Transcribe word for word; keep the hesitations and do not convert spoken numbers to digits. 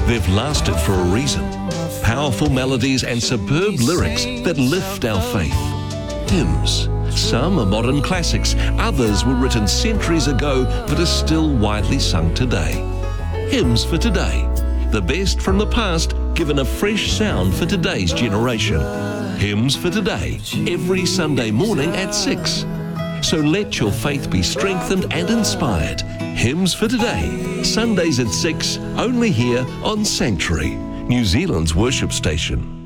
They've lasted for a reason. Powerful melodies and superb lyrics that lift our faith. Hymns. Some are modern classics, others were written centuries ago but are still widely sung today. Hymns for today. The best from the past given a fresh sound for today's generation. Hymns for Today, every Sunday morning at six. So let your faith be strengthened and inspired. Hymns for Today, Sundays at six, only here on Sanctuary, New Zealand's worship station.